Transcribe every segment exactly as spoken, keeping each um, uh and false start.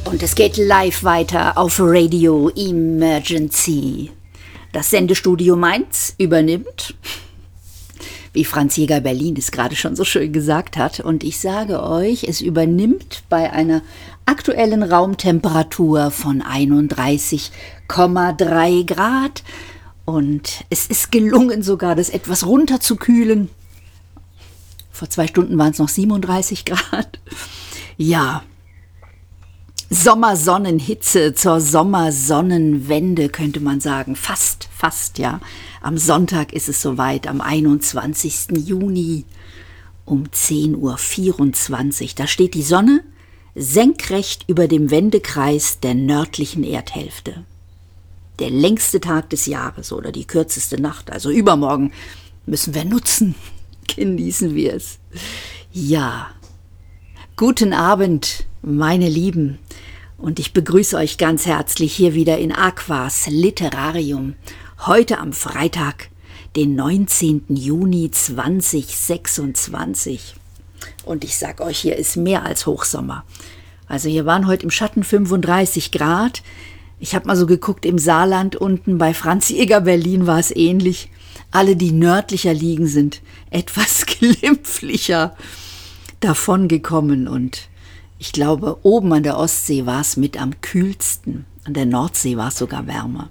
Und es geht live weiter auf Radio Emergency. Das Sendestudio Mainz übernimmt, wie Franz Jäger Berlin es gerade schon so schön gesagt hat. Und ich sage euch, es übernimmt bei einer aktuellen Raumtemperatur von einunddreißig Komma drei Grad. Und es ist gelungen, sogar das etwas runterzukühlen. Vor zwei Stunden waren es noch siebenunddreißig Grad. Ja, Sommersonnenhitze zur Sommersonnenwende, könnte man sagen. Fast, fast, ja. Am Sonntag ist es soweit, am einundzwanzigsten Juni um zehn Uhr vierundzwanzig. Da steht die Sonne senkrecht über dem Wendekreis der nördlichen Erdhälfte. Der längste Tag des Jahres oder die kürzeste Nacht, also übermorgen, müssen wir nutzen. Genießen wir es. Ja, guten Abend, meine Lieben. Und ich begrüße euch ganz herzlich hier wieder in Aquas Literarium. Heute am Freitag, den neunzehnten Juni zweitausendsechsundzwanzig. Und ich sag euch, hier ist mehr als Hochsommer. Also hier waren heute im Schatten fünfunddreißig Grad. Ich habe mal so geguckt, im Saarland unten bei Franz Jäger Berlin war es ähnlich. Alle, die nördlicher liegen, sind etwas glimpflicher davon gekommen. Und ich glaube, oben an der Ostsee war es mit am kühlsten. An der Nordsee war es sogar wärmer.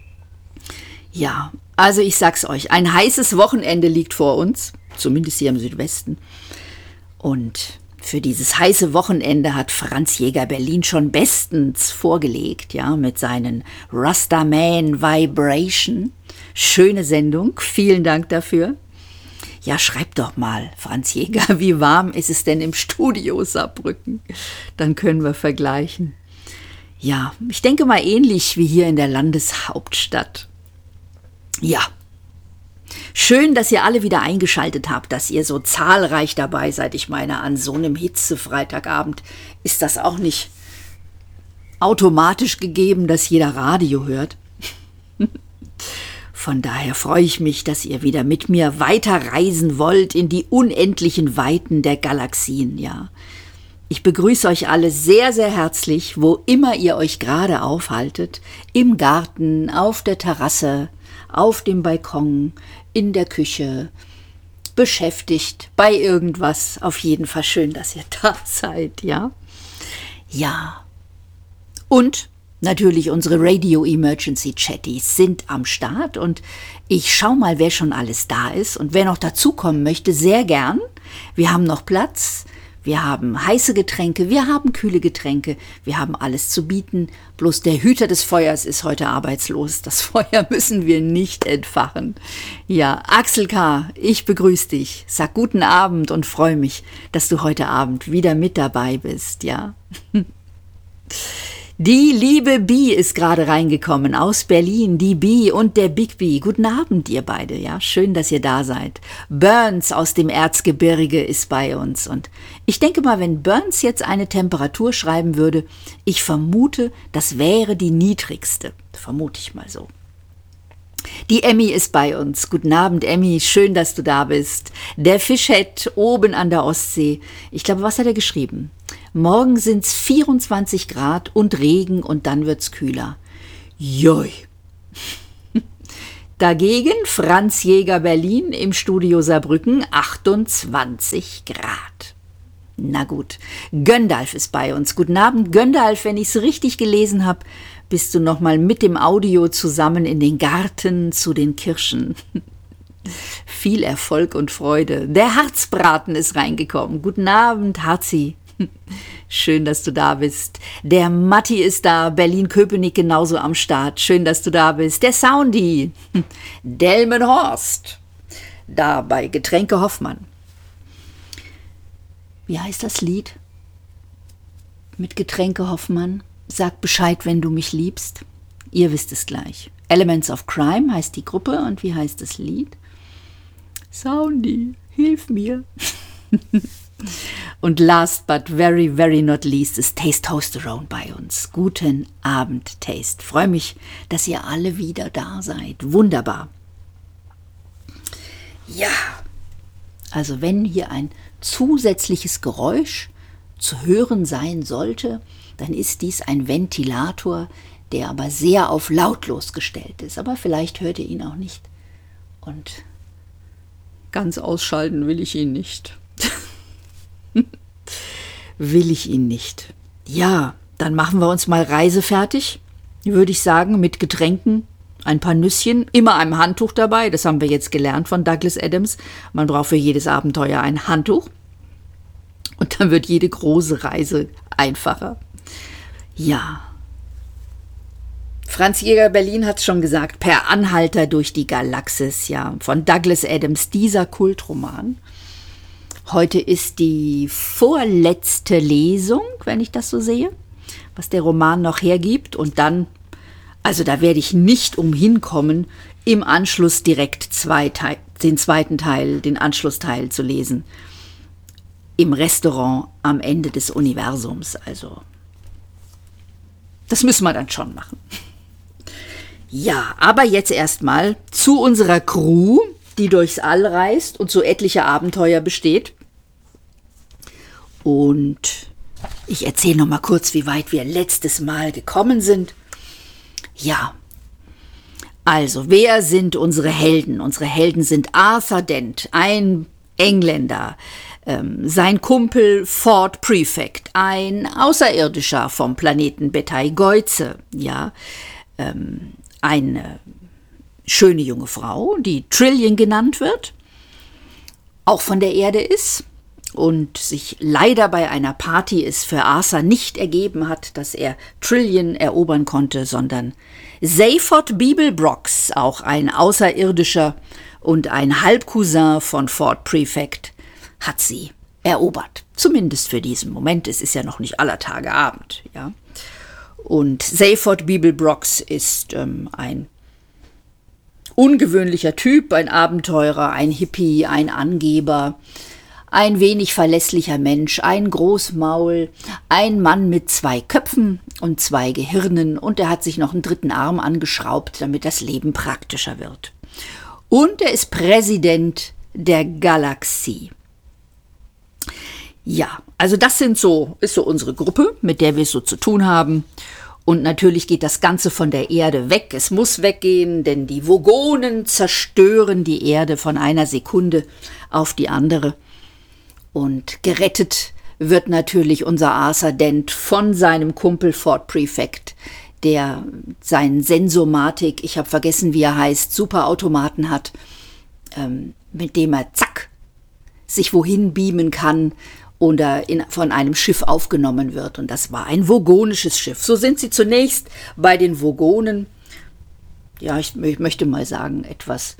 Ja, also ich sag's euch, ein heißes Wochenende liegt vor uns, zumindest hier im Südwesten. Und für dieses heiße Wochenende hat Franz Jäger Berlin schon bestens vorgelegt, ja, mit seinen Rastaman Vibration. Schöne Sendung, vielen Dank dafür. Ja, schreibt doch mal, Franz Jäger, wie warm ist es denn im Studio Saarbrücken? Dann können wir vergleichen. Ja, ich denke mal ähnlich wie hier in der Landeshauptstadt. Ja, schön, dass ihr alle wieder eingeschaltet habt, dass ihr so zahlreich dabei seid. Ich meine, an so einem Hitze-Freitagabend ist das auch nicht automatisch gegeben, dass jeder Radio hört. Von daher freue ich mich, dass ihr wieder mit mir weiterreisen wollt in die unendlichen Weiten der Galaxien, ja. Ich begrüße euch alle sehr, sehr herzlich, wo immer ihr euch gerade aufhaltet. Im Garten, auf der Terrasse, auf dem Balkon, in der Küche, beschäftigt, bei irgendwas. Auf jeden Fall schön, dass ihr da seid, ja. Ja. Und natürlich unsere Radio Emergency Chatties sind am Start und ich schau mal, wer schon alles da ist und wer noch dazukommen möchte, sehr gern. Wir haben noch Platz, wir haben heiße Getränke, wir haben kühle Getränke, wir haben alles zu bieten. Bloß der Hüter des Feuers ist heute arbeitslos. Das Feuer müssen wir nicht entfachen. Ja, Axel K., ich begrüße dich. Sag guten Abend und freue mich, dass du heute Abend wieder mit dabei bist, ja. Die liebe Bi ist gerade reingekommen aus Berlin, die Bi und der Big B. Guten Abend, ihr beide, ja, schön, dass ihr da seid. Burns aus dem Erzgebirge ist bei uns und ich denke mal, wenn Burns jetzt eine Temperatur schreiben würde, ich vermute, das wäre die niedrigste, vermute ich mal so. Die Emmy ist bei uns. Guten Abend, Emmy, schön, dass du da bist. Der Fischhead oben an der Ostsee. Ich glaube, was hat er geschrieben? Morgen sind's vierundzwanzig Grad und Regen und dann wird's kühler. Joi. Dagegen Franz Jäger Berlin im Studio Saarbrücken achtundzwanzig Grad. Na gut, Göndalf ist bei uns. Guten Abend, Göndalf, wenn ich's richtig gelesen habe, bist du noch mal mit dem Audio zusammen in den Garten zu den Kirschen. Viel Erfolg und Freude. Der Harzbraten ist reingekommen. Guten Abend, Harzi. Schön, dass du da bist. Der Matti ist da, Berlin-Köpenick genauso am Start. Schön, dass du da bist. Der Soundy, Delmenhorst, da bei Getränke Hoffmann. Wie heißt das Lied? Mit Getränke Hoffmann. Sag Bescheid, wenn du mich liebst. Ihr wisst es gleich. Elements of Crime heißt die Gruppe und wie heißt das Lied? Soundy, hilf mir. Und last but very, very not least ist Taste Toasterone bei uns. Guten Abend, Taste. Freue mich, dass ihr alle wieder da seid. Wunderbar. Ja, also wenn hier ein zusätzliches Geräusch zu hören sein sollte, dann ist dies ein Ventilator, der aber sehr auf lautlos gestellt ist. Aber vielleicht hört ihr ihn auch nicht. Und ganz ausschalten will ich ihn nicht. will ich ihn nicht. Ja, dann machen wir uns mal reisefertig, würde ich sagen, mit Getränken, ein paar Nüsschen, immer ein Handtuch dabei. Das haben wir jetzt gelernt von Douglas Adams. Man braucht für jedes Abenteuer ein Handtuch. Und dann wird jede große Reise einfacher. Ja. Franz Jäger Berlin hat es schon gesagt, Per Anhalter durch die Galaxis, ja, von Douglas Adams, dieser Kultroman. Heute ist die vorletzte Lesung, wenn ich das so sehe, was der Roman noch hergibt. Und dann, also da werde ich nicht umhin kommen, im Anschluss direkt zwei Teil, den zweiten Teil, den Anschlussteil zu lesen. Im Restaurant am Ende des Universums. Also, das müssen wir dann schon machen. Ja, aber jetzt erstmal zu unserer Crew, die durchs All reist und so etliche Abenteuer besteht. Und ich erzähle noch mal kurz, wie weit wir letztes Mal gekommen sind. Ja, also, wer sind unsere Helden? Unsere Helden sind Arthur Dent, ein Engländer, ähm, sein Kumpel Ford Prefect, ein Außerirdischer vom Planeten Betelgeuse, ja, ähm, eine schöne junge Frau, die Trillian genannt wird, auch von der Erde ist und sich leider bei einer Party es für Arthur nicht ergeben hat, dass er Trillian erobern konnte, sondern Zaphod Beeblebrox, auch ein Außerirdischer und ein Halbcousin von Ford Prefect, hat sie erobert. Zumindest für diesen Moment. Es ist ja noch nicht aller Tage Abend, ja. Und Zaphod Beeblebrox ist ähm, ein ungewöhnlicher Typ, ein Abenteurer, ein Hippie, ein Angeber, ein wenig verlässlicher Mensch, ein Großmaul, ein Mann mit zwei Köpfen und zwei Gehirnen, und er hat sich noch einen dritten Arm angeschraubt, damit das Leben praktischer wird. Und er ist Präsident der Galaxie. Ja, also das sind so, ist so unsere Gruppe, mit der wir es so zu tun haben. Und natürlich geht das Ganze von der Erde weg. Es muss weggehen, denn die Vogonen zerstören die Erde von einer Sekunde auf die andere. Und gerettet wird natürlich unser Arthur Dent von seinem Kumpel Ford Prefect, der seinen Sensomatik, ich habe vergessen, wie er heißt, Superautomaten hat, ähm, mit dem er zack sich wohin beamen kann oder in, von einem Schiff aufgenommen wird. Und das war ein vogonisches Schiff. So sind sie zunächst bei den Vogonen, ja, ich, ich möchte mal sagen, etwas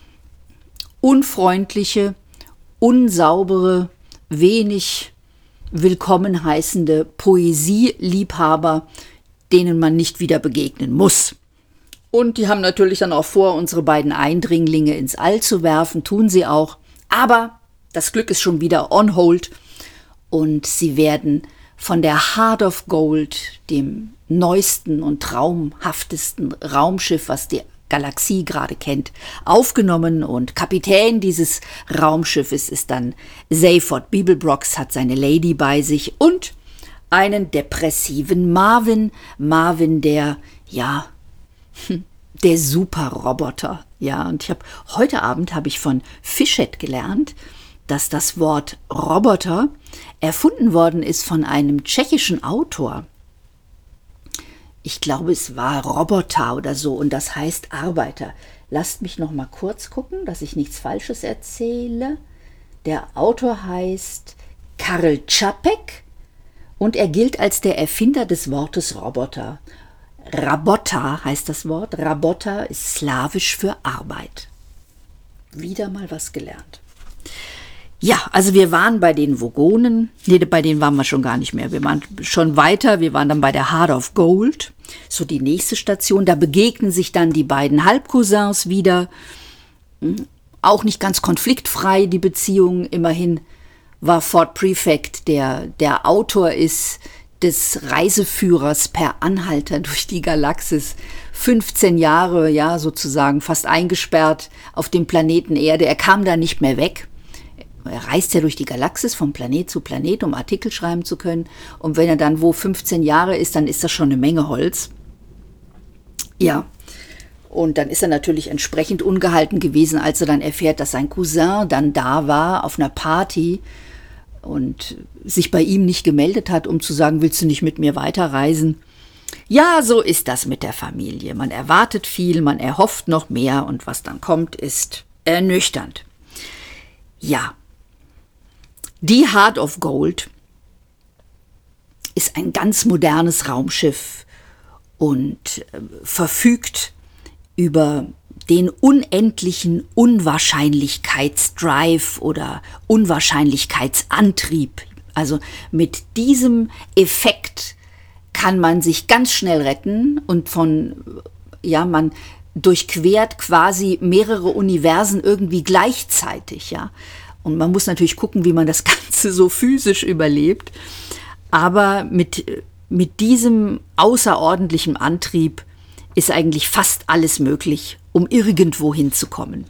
unfreundliche, unsaubere, wenig willkommen heißende Poesieliebhaber, denen man nicht wieder begegnen muss. Und die haben natürlich dann auch vor, unsere beiden Eindringlinge ins All zu werfen, tun sie auch. Aber das Glück ist schon wieder on hold und sie werden von der Heart of Gold, dem neuesten und traumhaftesten Raumschiff, was die Galaxie gerade kennt, aufgenommen, und Kapitän dieses Raumschiffes ist dann Zaphod Beeblebrox, hat seine Lady bei sich und einen depressiven Marvin, Marvin der, ja, der Superroboter, ja, und ich habe heute Abend habe ich von Fischet gelernt, dass das Wort Roboter erfunden worden ist von einem tschechischen Autor. Ich glaube, es war Roboter oder so, und das heißt Arbeiter. Lasst mich noch mal kurz gucken, dass ich nichts Falsches erzähle. Der Autor heißt Karel Čapek und er gilt als der Erfinder des Wortes Roboter. Rabota heißt das Wort. Rabota ist slawisch für Arbeit. Wieder mal was gelernt. Ja, also wir waren bei den Vogonen, nee, bei denen waren wir schon gar nicht mehr, wir waren schon weiter, wir waren dann bei der Heart of Gold, so die nächste Station, da begegnen sich dann die beiden Halbcousins wieder, auch nicht ganz konfliktfrei die Beziehung, immerhin war Ford Prefect, der der Autor ist des Reiseführers Per Anhalter durch die Galaxis, fünfzehn Jahre, ja, sozusagen fast eingesperrt auf dem Planeten Erde, er kam da nicht mehr weg. Er reist ja durch die Galaxis von Planet zu Planet, um Artikel schreiben zu können. Und wenn er dann wo fünfzehn Jahre ist, dann ist das schon eine Menge Holz. Ja, und dann ist er natürlich entsprechend ungehalten gewesen, als er dann erfährt, dass sein Cousin dann da war auf einer Party und sich bei ihm nicht gemeldet hat, um zu sagen, willst du nicht mit mir weiterreisen? Ja, so ist das mit der Familie. Man erwartet viel, man erhofft noch mehr und was dann kommt, ist ernüchternd. Ja, die Heart of Gold ist ein ganz modernes Raumschiff und äh, verfügt über den unendlichen Unwahrscheinlichkeitsdrive oder Unwahrscheinlichkeitsantrieb. Also mit diesem Effekt kann man sich ganz schnell retten und von, ja, man durchquert quasi mehrere Universen irgendwie gleichzeitig, ja. Und man muss natürlich gucken, wie man das Ganze so physisch überlebt. Aber mit, mit diesem außerordentlichen Antrieb ist eigentlich fast alles möglich, um irgendwo hinzukommen.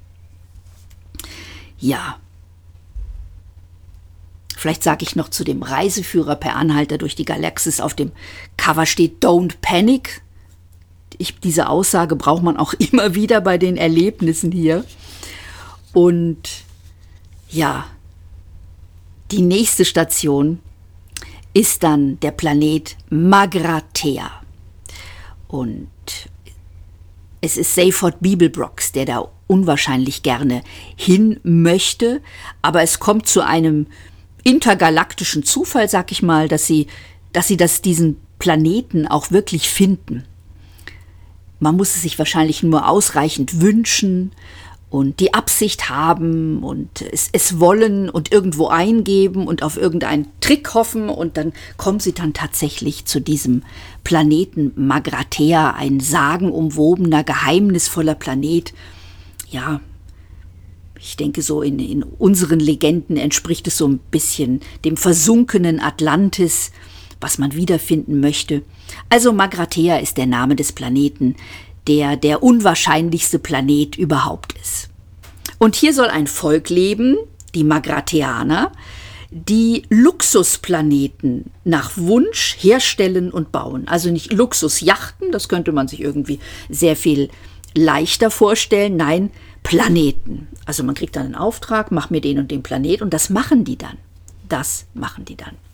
Ja. Vielleicht sage ich noch zu dem Reiseführer per Anhalter durch die Galaxis. Auf dem Cover steht Don't Panic. Ich, diese Aussage braucht man auch immer wieder bei den Erlebnissen hier. Und ja, die nächste Station ist dann der Planet Magrathea. Und es ist Seyfried Beeblebrox, der da unwahrscheinlich gerne hin möchte. Aber es kommt zu einem intergalaktischen Zufall, sag ich mal, dass sie, dass sie das, diesen Planeten auch wirklich finden. Man muss es sich wahrscheinlich nur ausreichend wünschen und die Absicht haben und es, es wollen und irgendwo eingeben und auf irgendeinen Trick hoffen und dann kommen sie dann tatsächlich zu diesem Planeten Magrathea, ein sagenumwobener, geheimnisvoller Planet. Ja, ich denke, so in, in unseren Legenden entspricht es so ein bisschen dem versunkenen Atlantis, was man wiederfinden möchte. Also Magrathea ist der Name des Planeten, der der unwahrscheinlichste Planet überhaupt ist. Und hier soll ein Volk leben, die Magratheaner, die Luxusplaneten nach Wunsch herstellen und bauen. Also nicht Luxusjachten, das könnte man sich irgendwie sehr viel leichter vorstellen. Nein, Planeten. Also man kriegt dann einen Auftrag, mach mir den und den Planet und das machen die dann. Das machen die dann.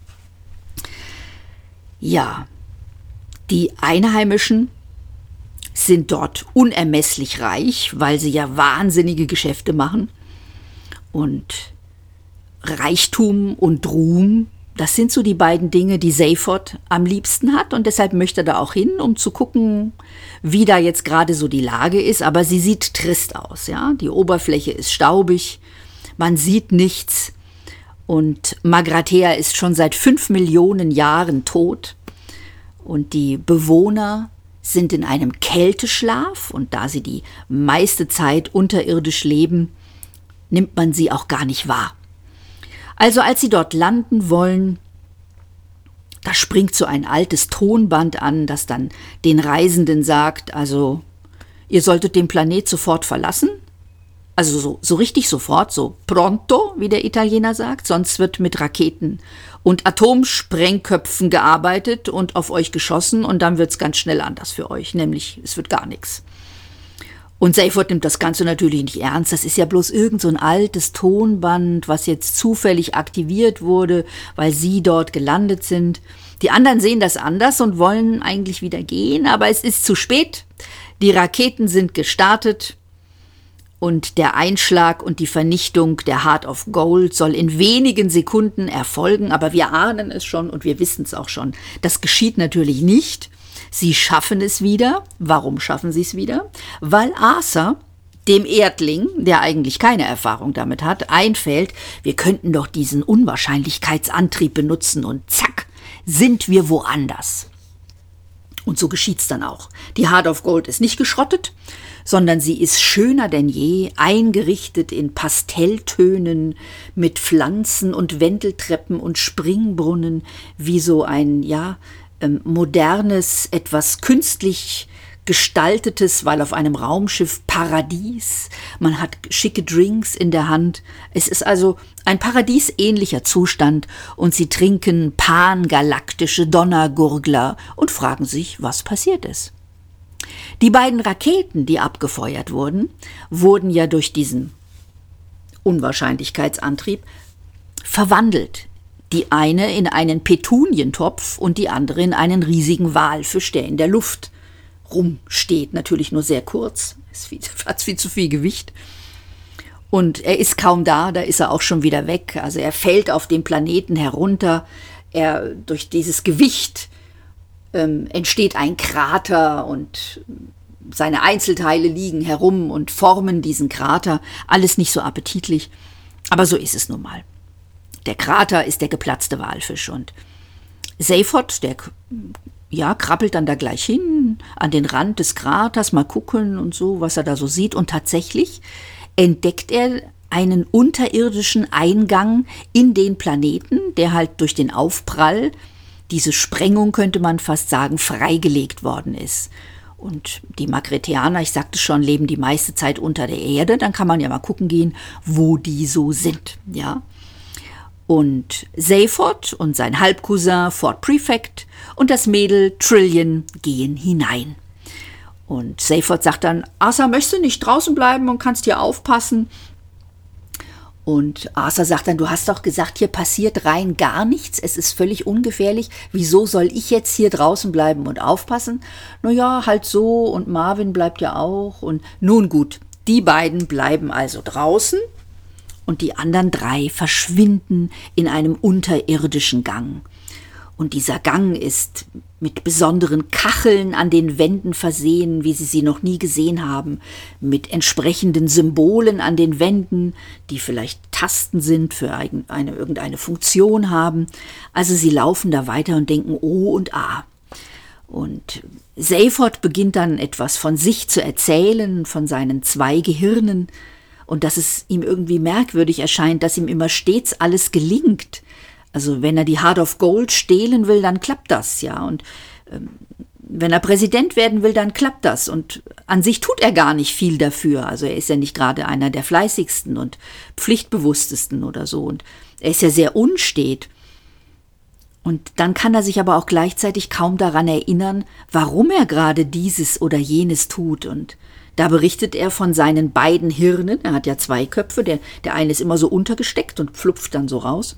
Ja, die Einheimischen sind dort unermesslich reich, weil sie ja wahnsinnige Geschäfte machen. Und Reichtum und Ruhm, das sind so die beiden Dinge, die Seyfried am liebsten hat. Und deshalb möchte er da auch hin, um zu gucken, wie da jetzt gerade so die Lage ist. Aber sie sieht trist aus, ja. Die Oberfläche ist staubig, man sieht nichts. Und Magrathea ist schon seit fünf Millionen Jahren tot. Und die Bewohner sind in einem Kälteschlaf. Und da sie die meiste Zeit unterirdisch leben, nimmt man sie auch gar nicht wahr. Also als sie dort landen wollen, da springt so ein altes Tonband an, das dann den Reisenden sagt, also ihr solltet den Planet sofort verlassen. Also so, so richtig sofort, so pronto, wie der Italiener sagt, sonst wird mit Raketen und Atomsprengköpfen gearbeitet und auf euch geschossen und dann wird es ganz schnell anders für euch, nämlich es wird gar nichts. Und Seyfried nimmt das Ganze natürlich nicht ernst, das ist ja bloß irgend so ein altes Tonband, was jetzt zufällig aktiviert wurde, weil sie dort gelandet sind. Die anderen sehen das anders und wollen eigentlich wieder gehen, aber es ist zu spät, die Raketen sind gestartet. Und der Einschlag und die Vernichtung der Heart of Gold soll in wenigen Sekunden erfolgen, aber wir ahnen es schon und wir wissen es auch schon. Das geschieht natürlich nicht. Sie schaffen es wieder. Warum schaffen sie es wieder? Weil Arthur, dem Erdling, der eigentlich keine Erfahrung damit hat, einfällt, wir könnten doch diesen Unwahrscheinlichkeitsantrieb benutzen und zack, sind wir woanders. Und so geschieht's dann auch. Die Heart of Gold ist nicht geschrottet, sondern sie ist schöner denn je, eingerichtet in Pastelltönen mit Pflanzen und Wendeltreppen und Springbrunnen, wie so ein, ja, ähm, modernes, etwas künstlich gestaltetes, weil auf einem Raumschiff Paradies. Man hat schicke Drinks in der Hand. Es ist also ein paradiesähnlicher Zustand und sie trinken pangalaktische Donnergurgler und fragen sich, was passiert ist. Die beiden Raketen, die abgefeuert wurden, wurden ja durch diesen Unwahrscheinlichkeitsantrieb verwandelt. Die eine in einen Petunientopf und die andere in einen riesigen Walfisch, der in der Luft rumsteht, natürlich nur sehr kurz, ist viel, hat viel zu viel Gewicht. Und er ist kaum da, da ist er auch schon wieder weg. Also er fällt auf den Planeten herunter. Er, durch dieses Gewicht ähm, entsteht ein Krater und seine Einzelteile liegen herum und formen diesen Krater. Alles nicht so appetitlich, aber so ist es nun mal. Der Krater ist der geplatzte Walfisch und Seyfert, der ja, krabbelt dann da gleich hin an den Rand des Kraters, mal gucken und so, was er da so sieht. Und tatsächlich entdeckt er einen unterirdischen Eingang in den Planeten, der halt durch den Aufprall, diese Sprengung könnte man fast sagen, freigelegt worden ist. Und die Makretianer, ich sagte schon, leben die meiste Zeit unter der Erde. Dann kann man ja mal gucken gehen, wo die so sind, ja. Und Seyfert und sein Halbcousin Fort Prefect und das Mädel Trillian gehen hinein. Und Seyfert sagt dann, Arthur, möchtest du nicht draußen bleiben und kannst hier aufpassen? Und Arthur sagt dann, du hast doch gesagt, hier passiert rein gar nichts, es ist völlig ungefährlich. Wieso soll ich jetzt hier draußen bleiben und aufpassen? Naja, halt so, und Marvin bleibt ja auch. Und nun gut, die beiden bleiben also draußen. Und die anderen drei verschwinden in einem unterirdischen Gang. Und dieser Gang ist mit besonderen Kacheln an den Wänden versehen, wie sie sie noch nie gesehen haben, mit entsprechenden Symbolen an den Wänden, die vielleicht Tasten sind, für eine, irgendeine Funktion haben. Also sie laufen da weiter und denken O und A. Und Seyfert beginnt dann etwas von sich zu erzählen, von seinen zwei Gehirnen, und dass es ihm irgendwie merkwürdig erscheint, dass ihm immer stets alles gelingt. Also wenn er die Heart of Gold stehlen will, dann klappt das, ja. Und ähm, wenn er Präsident werden will, dann klappt das. Und an sich tut er gar nicht viel dafür. Also er ist ja nicht gerade einer der fleißigsten und pflichtbewusstesten oder so. Und er ist ja sehr unstet. Und dann kann er sich aber auch gleichzeitig kaum daran erinnern, warum er gerade dieses oder jenes tut. Und da berichtet er von seinen beiden Hirnen. Er hat ja zwei Köpfe. Der, der eine ist immer so untergesteckt und pflupft dann so raus.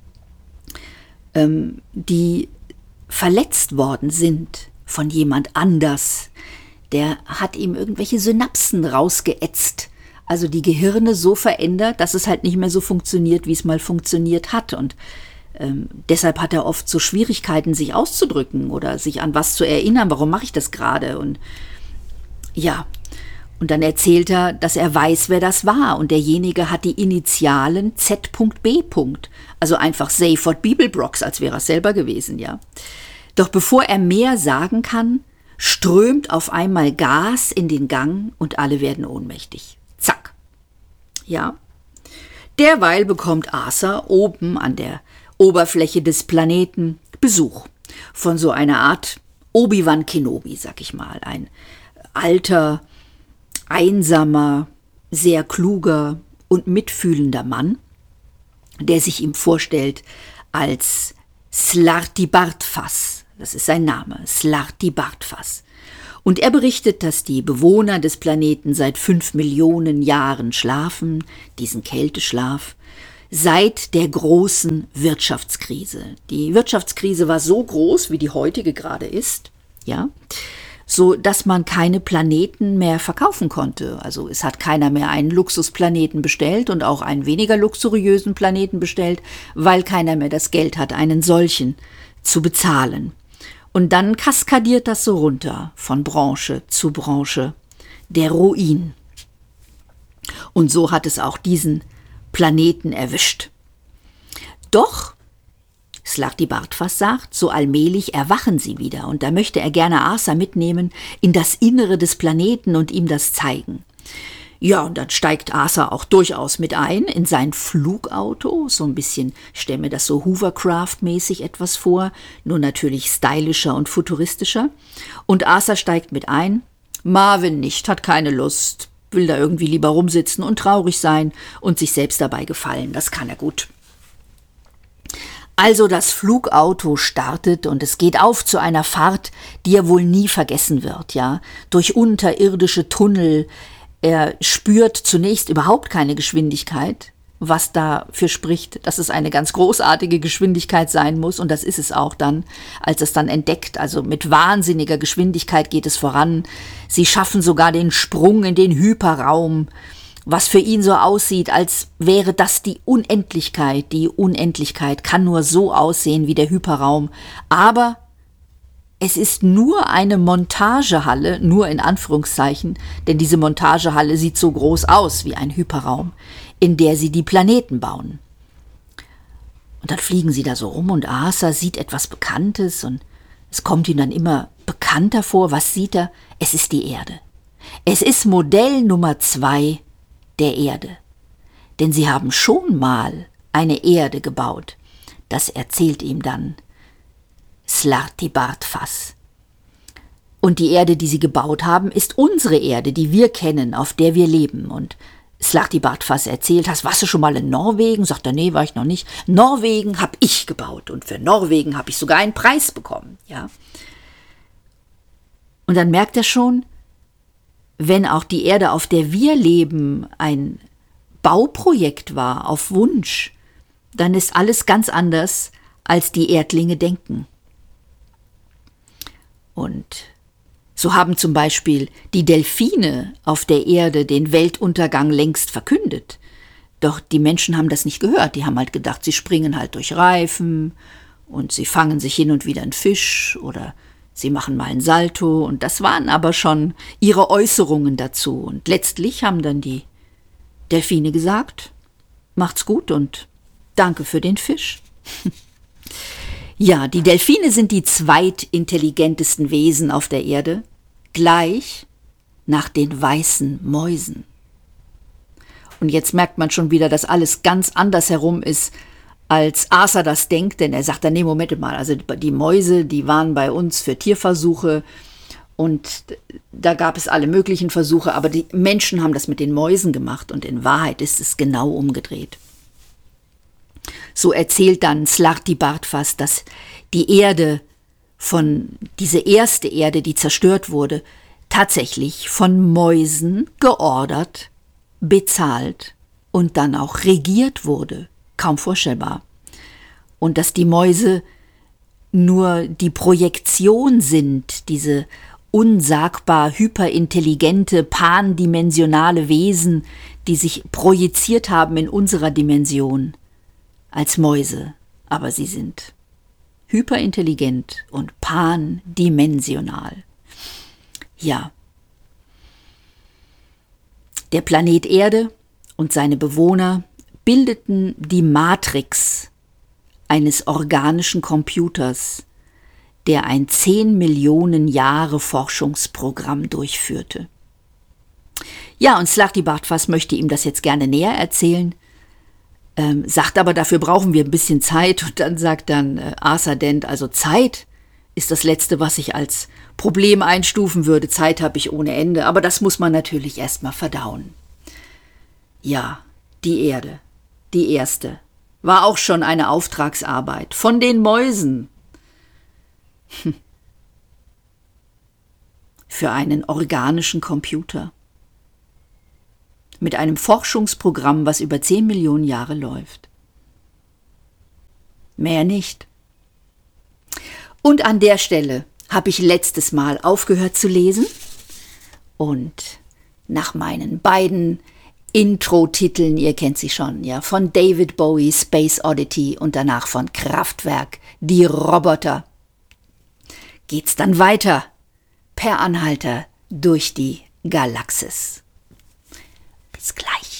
Ähm, die verletzt worden sind von jemand anders. Der hat ihm irgendwelche Synapsen rausgeätzt. Also die Gehirne so verändert, dass es halt nicht mehr so funktioniert, wie es mal funktioniert hat. Und ähm, deshalb hat er oft so Schwierigkeiten, sich auszudrücken oder sich an was zu erinnern. Warum mache ich das gerade? Und ja, und dann erzählt er, dass er weiß, wer das war. Und derjenige hat die Initialen Z B. Also einfach Seyfert Bibelbrox, als wäre er selber gewesen, ja. Doch bevor er mehr sagen kann, strömt auf einmal Gas in den Gang und alle werden ohnmächtig. Zack. Ja. Derweil bekommt Arthur oben an der Oberfläche des Planeten Besuch von so einer Art Obi-Wan Kenobi, sag ich mal. Ein alter, einsamer, sehr kluger und mitfühlender Mann, der sich ihm vorstellt als Slartibartfas. Das ist sein Name, Slartibartfas. Und er berichtet, dass die Bewohner des Planeten seit fünf Millionen Jahren schlafen, diesen Kälteschlaf, seit der großen Wirtschaftskrise. Die Wirtschaftskrise war so groß, wie die heutige gerade ist, ja, so dass man keine Planeten mehr verkaufen konnte. Also es hat keiner mehr einen Luxusplaneten bestellt und auch einen weniger luxuriösen Planeten bestellt, weil keiner mehr das Geld hat, einen solchen zu bezahlen. Und dann kaskadiert das so runter, von Branche zu Branche, der Ruin. Und so hat es auch diesen Planeten erwischt. Doch Slartibartfas sagt, so allmählich erwachen sie wieder und da möchte er gerne Arthur mitnehmen in das Innere des Planeten und ihm das zeigen. Ja, und dann steigt Arthur auch durchaus mit ein in sein Flugauto, so ein bisschen, ich stelle mir das so Hovercraft-mäßig etwas vor, nur natürlich stylischer und futuristischer. Und Arthur steigt mit ein Marvin nicht, hat keine Lust, will da irgendwie lieber rumsitzen und traurig sein und sich selbst dabei gefallen. Das kann er gut. Also das Flugauto startet und es geht auf zu einer Fahrt, die er wohl nie vergessen wird, ja, durch unterirdische Tunnel. Er spürt zunächst überhaupt keine Geschwindigkeit, was dafür spricht, dass es eine ganz großartige Geschwindigkeit sein muss, und das ist es auch dann, als es dann entdeckt, also mit wahnsinniger Geschwindigkeit geht es voran. Sie schaffen sogar den Sprung in den Hyperraum, was für ihn so aussieht, als wäre das die Unendlichkeit. Die Unendlichkeit kann nur so aussehen wie der Hyperraum, aber es ist nur eine Montagehalle, nur in Anführungszeichen, denn diese Montagehalle sieht so groß aus wie ein Hyperraum, in der sie die Planeten bauen. Und dann fliegen sie da so rum und Arthur sieht etwas Bekanntes und es kommt ihm dann immer bekannter vor. Was sieht er? Es ist die Erde. Es ist Modell Nummer zwei der Erde. Denn sie haben schon mal eine Erde gebaut. Das erzählt ihm dann Slartibartfas. Und die Erde, die sie gebaut haben, ist unsere Erde, die wir kennen, auf der wir leben. Und Slartibartfas erzählt, hast, warst du schon mal in Norwegen? Sagt er, nee, war ich noch nicht. Norwegen habe ich gebaut und für Norwegen habe ich sogar einen Preis bekommen. Ja. Und dann merkt er schon, wenn auch die Erde, auf der wir leben, ein Bauprojekt war, auf Wunsch, dann ist alles ganz anders, als die Erdlinge denken. Und so haben zum Beispiel die Delfine auf der Erde den Weltuntergang längst verkündet. Doch die Menschen haben das nicht gehört. Die haben halt gedacht, sie springen halt durch Reifen und sie fangen sich hin und wieder einen Fisch oder sie machen mal ein Salto. Und das waren aber schon ihre Äußerungen dazu. Und letztlich haben dann die Delfine gesagt, macht's gut und danke für den Fisch. Ja, die Delfine sind die zweitintelligentesten Wesen auf der Erde, gleich nach den weißen Mäusen. Und jetzt merkt man schon wieder, dass alles ganz anders herum ist, als Arthur das denkt, denn er sagt dann, nee, Moment mal, also die Mäuse, die waren bei uns für Tierversuche und da gab es alle möglichen Versuche, aber die Menschen haben das mit den Mäusen gemacht und in Wahrheit ist es genau umgedreht. So erzählt dann Slartibartfas, dass die Erde von, diese erste Erde, die zerstört wurde, tatsächlich von Mäusen geordert, bezahlt und dann auch regiert wurde. Kaum vorstellbar. Und dass die Mäuse nur die Projektion sind, diese unsagbar hyperintelligente, pandimensionale Wesen, die sich projiziert haben in unserer Dimension als Mäuse, aber sie sind hyperintelligent und pandimensional. Ja. Der Planet Erde und seine Bewohner bildeten die Matrix eines organischen Computers, der ein zehn Millionen Jahre Forschungsprogramm durchführte. Ja, und Slartibartfas möchte ihm das jetzt gerne näher erzählen, ähm, sagt aber, dafür brauchen wir ein bisschen Zeit. Und dann sagt dann äh, Arthur Dent, also Zeit ist das Letzte, was ich als Problem einstufen würde. Zeit habe ich ohne Ende, aber das muss man natürlich erstmal verdauen. Ja, die Erde, die erste, war auch schon eine Auftragsarbeit von den Mäusen. Hm. Für einen organischen Computer. Mit einem Forschungsprogramm, was über zehn Millionen Jahre läuft. Mehr nicht. Und an der Stelle habe ich letztes Mal aufgehört zu lesen und nach meinen beiden Intro-Titeln, ihr kennt sie schon, ja, von David Bowie, Space Oddity und danach von Kraftwerk, die Roboter, geht's dann weiter per Anhalter durch die Galaxis. Bis gleich.